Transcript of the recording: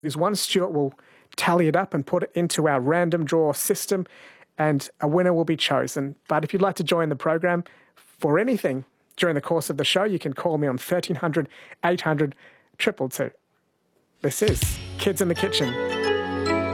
is one Stuart will tally it up and put it into our random draw system, and a winner will be chosen. But if you'd like to join the program for anything during the course of the show, you can call me on 1300 800 222. This is Kids in the Kitchen.